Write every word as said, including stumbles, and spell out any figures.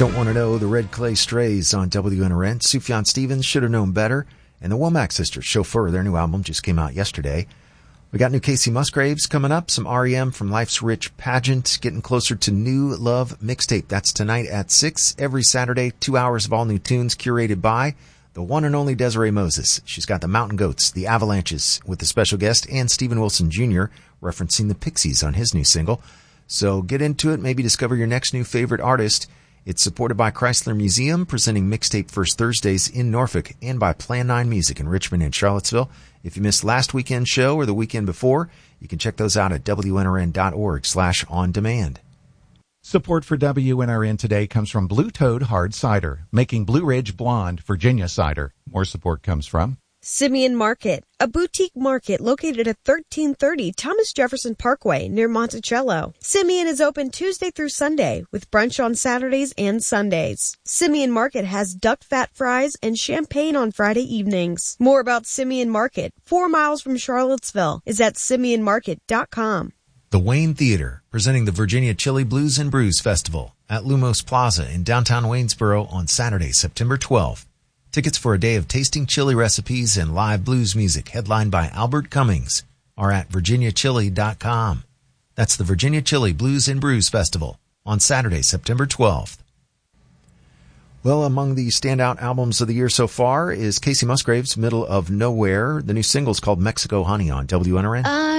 Don't Want to Know, the Red Clay Strays on W N R N. Sufjan Stevens, Should Have Known Better. And the Womack Sisters, Chauffeur, their new album just came out yesterday. We got new Casey Musgraves coming up, some R E M from Life's Rich Pageant, getting closer to New Love Mixtape. That's tonight at six, every Saturday, two hours of all new tunes curated by the one and only Desiree Moses. She's got the Mountain Goats, the Avalanches with the special guest, and Stephen Wilson Junior referencing the Pixies on his new single. So get into it, maybe discover your next new favorite artist. It's supported by Chrysler Museum, presenting Mixtape First Thursdays in Norfolk, and by Plan nine Music in Richmond and Charlottesville. If you missed last weekend's show or the weekend before, you can check those out at W N R N dot org slash on demand. Support for W N R N today comes from Blue Toad Hard Cider, making Blue Ridge Blonde Virginia cider. More support comes from Simeon Market, a boutique market located at thirteen thirty Thomas Jefferson Parkway near Monticello. Simeon is open Tuesday through Sunday with brunch on Saturdays and Sundays. Simeon Market has duck fat fries and champagne on Friday evenings. More about Simeon Market, four miles from Charlottesville, is at simeon market dot com. The Wayne Theater, presenting the Virginia Chili Blues and Brews Festival at Lumos Plaza in downtown Waynesboro on Saturday, September twelfth. Tickets for a day of tasting chili recipes and live blues music headlined by Albert Cummings are at virginia chili dot com. That's the Virginia Chili Blues and Brews Festival on Saturday, September twelfth. Well, among the standout albums of the year so far is Casey Musgraves' Middle of Nowhere. The new single is called Mexico Honey on W N R N.